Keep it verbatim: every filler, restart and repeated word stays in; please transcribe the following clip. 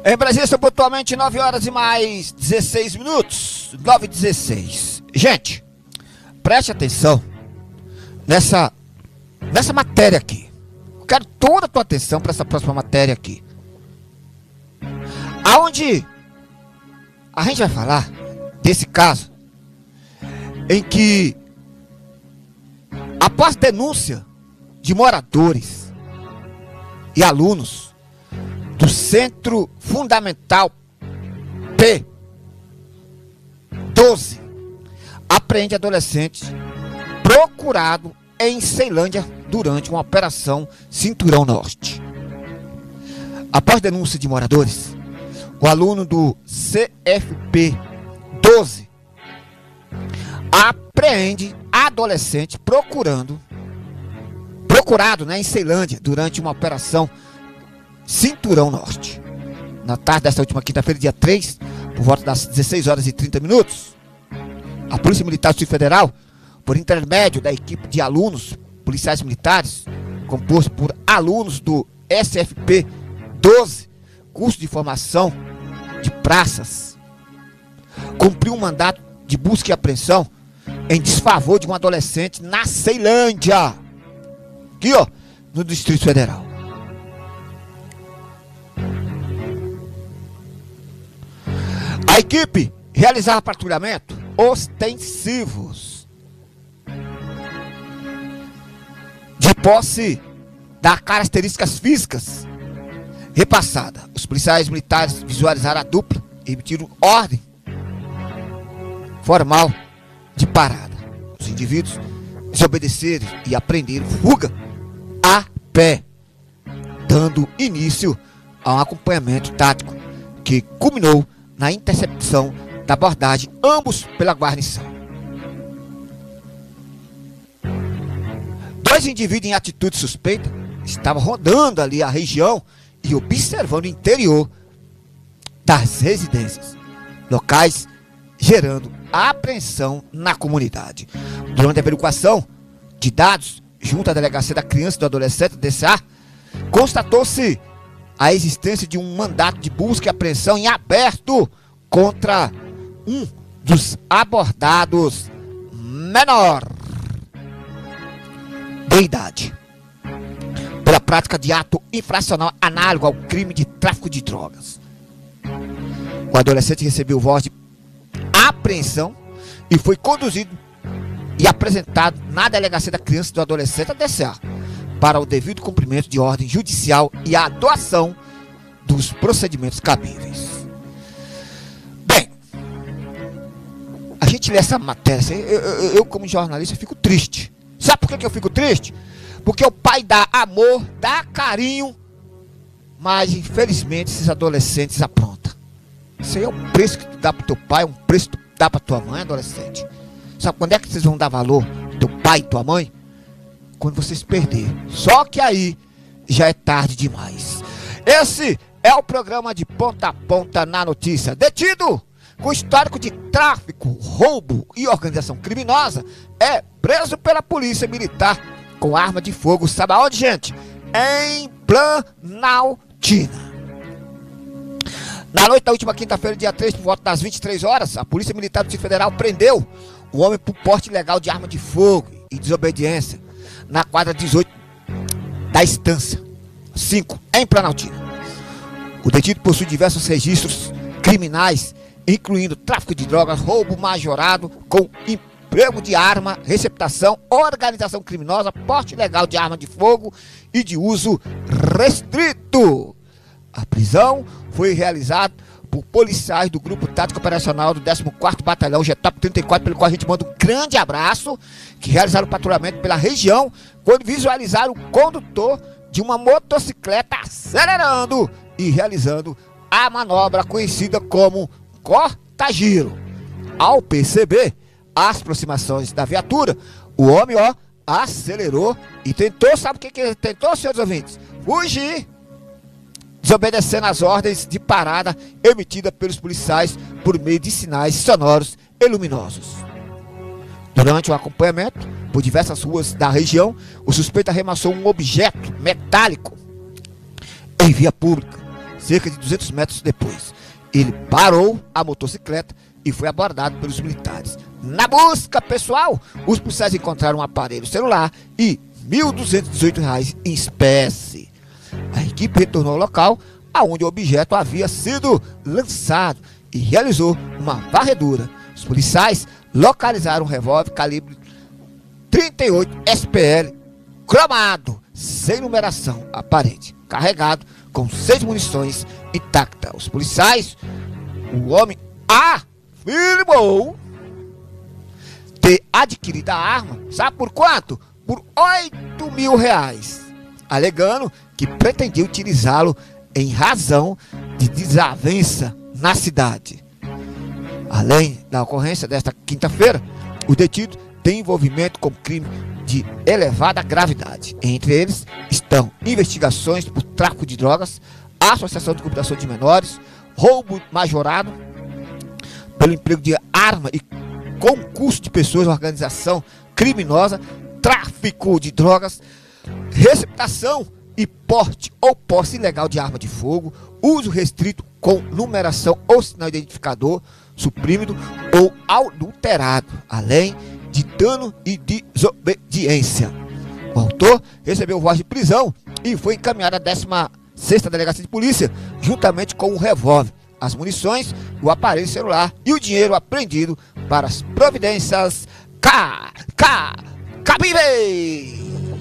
Em Brasília são pontualmente nove horas e mais dezesseis minutos. nove e dezesseis. Gente, preste atenção nessa, nessa matéria aqui. Eu quero toda a tua atenção para essa próxima matéria aqui. Aonde a gente vai falar desse caso em que, após denúncia de moradores e alunos do Centro Fundamental P doze, apreende adolescente procurado em Ceilândia durante uma operação Cinturão Norte. Após denúncia de moradores, o aluno do C F P doze apreende adolescente procurando procurado né, em Ceilândia durante uma operação Cinturão Norte. Na tarde desta última quinta-feira, dia três, por volta das dezesseis horas e trinta minutos, a Polícia Militar do Distrito Federal, por intermédio da equipe de alunos policiais militares, composto por alunos do S F P doze, curso de formação de praças, cumpriu um mandato de busca e apreensão em desfavor de um adolescente na Ceilândia, aqui ó, no Distrito Federal. A equipe realizava patrulhamento ostensivos de posse das características físicas repassadas. Os policiais militares visualizaram a dupla e emitiram ordem formal de parada. Os indivíduos desobedeceram e apreenderam fuga a pé, dando início a um acompanhamento tático que culminou na interceptação da abordagem, ambos pela guarnição. Dois indivíduos em atitude suspeita estavam rodando ali a região e observando o interior das residências locais, gerando apreensão na comunidade. Durante a averiguação de dados junto à Delegacia da Criança e do Adolescente, D C A, constatou-se a existência de um mandato de busca e apreensão em aberto contra um dos abordados menor de idade, pela prática de ato infracional análogo ao crime de tráfico de drogas. O adolescente recebeu voz de apreensão e foi conduzido e apresentado na Delegacia da Criança e do Adolescente, a D C A, para o devido cumprimento de ordem judicial e a doação dos procedimentos cabíveis. Bem, a gente lê essa matéria, assim, eu, eu, eu como jornalista fico triste. Sabe por que, que eu fico triste? Porque o pai dá amor, dá carinho, mas infelizmente esses adolescentes aprontam. Isso aí é um preço que tu dá pro teu pai, um preço que tu dá pra tua mãe, adolescente. Sabe quando é que vocês vão dar valor pro teu pai e tua mãe? Quando vocês perderem. Só que aí já é tarde demais. Esse é o programa de ponta a ponta na notícia. Detido com histórico de tráfico, roubo e organização criminosa, é preso pela polícia militar com arma de fogo. Sabe aonde, gente? Em Planaltina. Na noite da última quinta-feira, dia três, por volta das vinte e três horas, a Polícia Militar do Distrito Federal prendeu o homem por porte ilegal de arma de fogo e desobediência na quadra dezoito da Estância cinco, em Planaltina. O detido possui diversos registros criminais, incluindo tráfico de drogas, roubo majorado com emprego de arma, receptação, organização criminosa, porte ilegal de arma de fogo e de uso restrito. A prisão foi realizada por policiais do Grupo Tático Operacional do décimo quarto Batalhão G T O P trinta e quatro, pelo qual a gente manda um grande abraço, que realizaram o patrulhamento pela região quando visualizaram o condutor de uma motocicleta acelerando e realizando a manobra conhecida como corta-giro. Ao perceber as aproximações da viatura, o homem, ó, acelerou e tentou, sabe o que, que ele tentou, senhores ouvintes? Fugir, desobedecendo as ordens de parada emitidas pelos policiais por meio de sinais sonoros e luminosos. Durante o acompanhamento por diversas ruas da região, o suspeito arremessou um objeto metálico em via pública, cerca de duzentos metros depois. Ele parou a motocicleta e foi abordado pelos militares. Na busca pessoal, os policiais encontraram um aparelho celular e mil duzentos e dezoito reais em espécie. A equipe retornou ao local aonde o objeto havia sido lançado e realizou uma varredura. Os policiais localizaram um revólver calibre trinta e oito S P L cromado, sem numeração aparente, carregado com seis munições intactas. Os policiais, o homem afirmou ter adquirido a arma, sabe por quanto? Por oito mil reais, alegando que pretendia utilizá-lo em razão de desavença na cidade. Além da ocorrência desta quinta-feira, o detido tem envolvimento com crime de elevada gravidade. Entre eles estão investigações por tráfico de drogas, associação de cooperação de menores, roubo majorado pelo emprego de arma e concurso de pessoas, organização criminosa, tráfico de drogas, receptação e porte ou posse ilegal de arma de fogo, uso restrito com numeração ou sinal identificador suprimido ou adulterado, além de dano e desobediência. O autor recebeu voz de prisão e foi encaminhado à décima sexta Delegacia de Polícia, juntamente com o revólver, as munições, o aparelho celular e o dinheiro apreendido para as providências ca, ca, cabíveis.